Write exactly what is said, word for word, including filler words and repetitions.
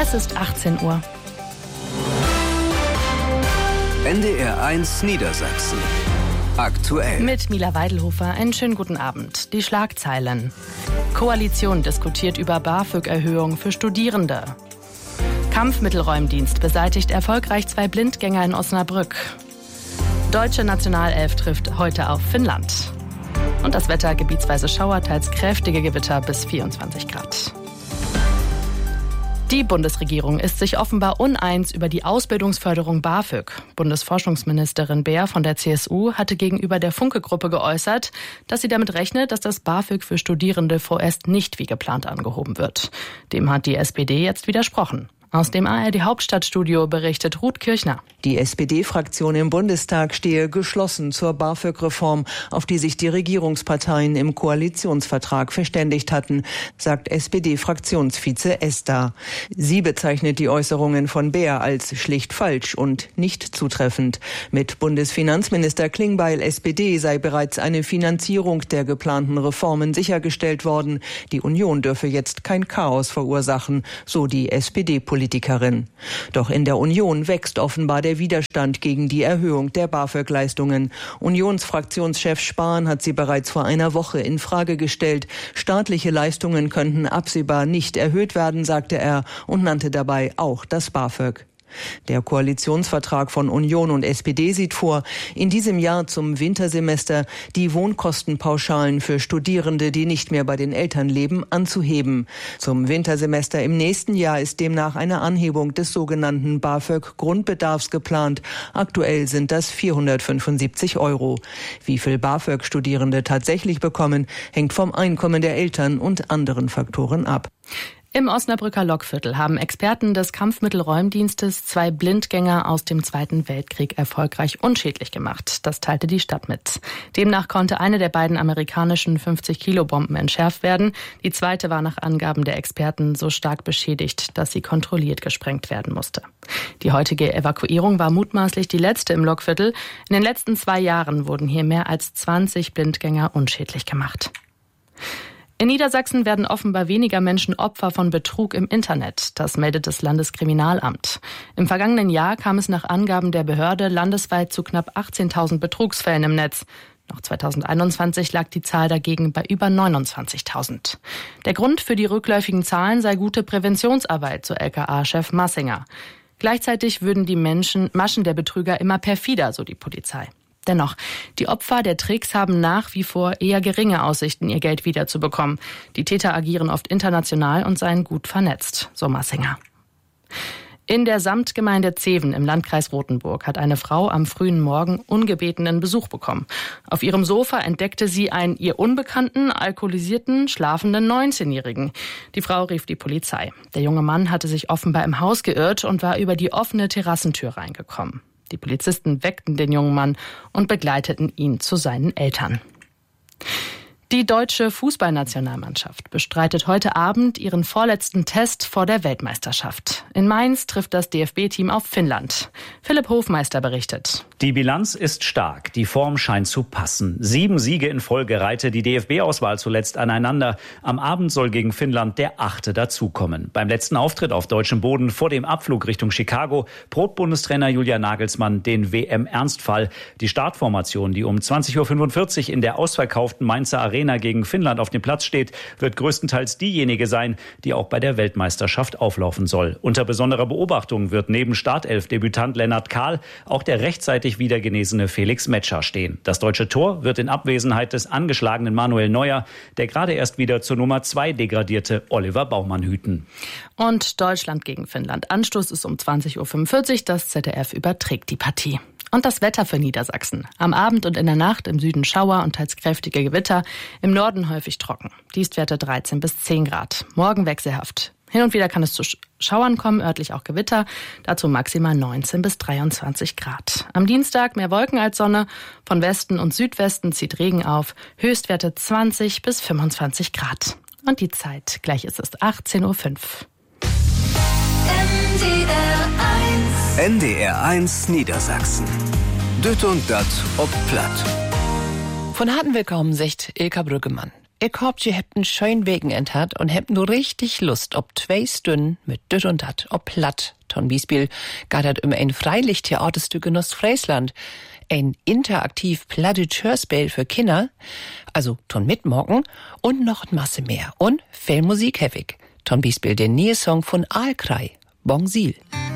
Es ist achtzehn Uhr. N D R eins Niedersachsen. Aktuell. Mit Mila Weidelhofer, einen schönen guten Abend. Die Schlagzeilen. Koalition diskutiert über BAföG-Erhöhung für Studierende. Kampfmittelräumdienst beseitigt erfolgreich zwei Blindgänger in Osnabrück. Deutsche Nationalelf trifft heute auf Finnland. Und das Wetter: gebietsweise Schauer, teils kräftige Gewitter bis vierundzwanzig Grad. Die Bundesregierung ist sich offenbar uneins über die Ausbildungsförderung BAföG. Bundesforschungsministerin Beer von der C S U hatte gegenüber der Funke-Gruppe geäußert, dass sie damit rechnet, dass das BAföG für Studierende vorerst nicht wie geplant angehoben wird. Dem hat die S P D jetzt widersprochen. Aus dem A R D-Hauptstadtstudio berichtet Ruth Kirchner. Die S P D-Fraktion im Bundestag stehe geschlossen zur BAföG-Reform, auf die sich die Regierungsparteien im Koalitionsvertrag verständigt hatten, sagt S P D-Fraktionsvize Ester. Sie bezeichnet die Äußerungen von Beer als schlicht falsch und nicht zutreffend. Mit Bundesfinanzminister Klingbeil S P D sei bereits eine Finanzierung der geplanten Reformen sichergestellt worden. Die Union dürfe jetzt kein Chaos verursachen, so die S P D-Politikerin. Doch in der Union wächst offenbar der Widerstand gegen die Erhöhung der BAföG-Leistungen. Unionsfraktionschef Spahn hat sie bereits vor einer Woche in Frage gestellt. Staatliche Leistungen könnten absehbar nicht erhöht werden, sagte er und nannte dabei auch das BAföG. Der Koalitionsvertrag von Union und S P D sieht vor, in diesem Jahr zum Wintersemester die Wohnkostenpauschalen für Studierende, die nicht mehr bei den Eltern leben, anzuheben. Zum Wintersemester im nächsten Jahr ist demnach eine Anhebung des sogenannten BAföG-Grundbedarfs geplant. Aktuell sind das vierhundertfünfundsiebzig Euro. Wie viel BAföG Studierende tatsächlich bekommen, hängt vom Einkommen der Eltern und anderen Faktoren ab. Im Osnabrücker Lokviertel haben Experten des Kampfmittelräumdienstes zwei Blindgänger aus dem Zweiten Weltkrieg erfolgreich unschädlich gemacht. Das teilte die Stadt mit. Demnach konnte eine der beiden amerikanischen fünfzig-Kilo-Bomben entschärft werden. Die zweite war nach Angaben der Experten so stark beschädigt, dass sie kontrolliert gesprengt werden musste. Die heutige Evakuierung war mutmaßlich die letzte im Lokviertel. In den letzten zwei Jahren wurden hier mehr als zwanzig Blindgänger unschädlich gemacht. In Niedersachsen werden offenbar weniger Menschen Opfer von Betrug im Internet. Das meldet das Landeskriminalamt. Im vergangenen Jahr kam es nach Angaben der Behörde landesweit zu knapp achtzehntausend Betrugsfällen im Netz. Noch zweitausendeinundzwanzig lag die Zahl dagegen bei über neunundzwanzigtausend. Der Grund für die rückläufigen Zahlen sei gute Präventionsarbeit, so L K A-Chef Massinger. Gleichzeitig würden die Menschen, Maschen der Betrüger immer perfider, so die Polizei. Dennoch, die Opfer der Tricks haben nach wie vor eher geringe Aussichten, ihr Geld wiederzubekommen. Die Täter agieren oft international und seien gut vernetzt, so Massinger. In der Samtgemeinde Zeven im Landkreis Rothenburg hat eine Frau am frühen Morgen ungebetenen Besuch bekommen. Auf ihrem Sofa entdeckte sie einen ihr unbekannten, alkoholisierten, schlafenden neunzehnjährigen. Die Frau rief die Polizei. Der junge Mann hatte sich offenbar im Haus geirrt und war über die offene Terrassentür reingekommen. Die Polizisten weckten den jungen Mann und begleiteten ihn zu seinen Eltern. Die deutsche Fußballnationalmannschaft bestreitet heute Abend ihren vorletzten Test vor der Weltmeisterschaft. In Mainz trifft das D F B-Team auf Finnland. Philipp Hofmeister berichtet. Die Bilanz ist stark, die Form scheint zu passen. Sieben Siege in Folge reihte die D F B-Auswahl zuletzt aneinander. Am Abend soll gegen Finnland der achte dazukommen. Beim letzten Auftritt auf deutschem Boden vor dem Abflug Richtung Chicago probt Bundestrainer Julian Nagelsmann den W M-Ernstfall. Die Startformation, die um zwanzig Uhr fünfundvierzig in der ausverkauften Mainzer Arena gegen Finnland auf dem Platz steht, wird größtenteils diejenige sein, die auch bei der Weltmeisterschaft auflaufen soll. Unter besonderer Beobachtung wird neben Startelf-Debütant Lennart Kahl auch der rechtzeitig wieder genesene Felix Metscher stehen. Das deutsche Tor wird in Abwesenheit des angeschlagenen Manuel Neuer, der gerade erst wieder zur Nummer zwei degradierte Oliver Baumann hüten. Und Deutschland gegen Finnland. Anstoß ist um zwanzig Uhr fünfundvierzig. Das Z D F überträgt die Partie. Und das Wetter für Niedersachsen. Am Abend und in der Nacht im Süden Schauer und teils kräftige Gewitter, im Norden häufig trocken. Dienstwerte dreizehn bis zehn Grad. Morgen wechselhaft. Hin und wieder kann es zu Schauern kommen, örtlich auch Gewitter. Dazu maximal neunzehn bis dreiundzwanzig Grad. Am Dienstag mehr Wolken als Sonne. Von Westen und Südwesten zieht Regen auf. Höchstwerte zwanzig bis fünfundzwanzig Grad. Und die Zeit, gleich ist es achtzehn Uhr fünf. N D R eins N D R eins Niedersachsen. Dütt und dat ob platt. Von harten willkommen, sagt Ilka Brüggemann. Ich hab je hebt n schön Wegenend hat und heb nur richtig Lust, ob zwei Stunden mit düt und dat, ob platt. Ton Beispiel geht dat um ein Freilichttheaterstück in Ostfriesland. Ein interaktiv plattes Hörspiel für Kinder, also ton mitmorgen und noch n Masse mehr. Und viel Musik hewig. Ton Beispiel den neue Song von Aalkrei, Bongsil.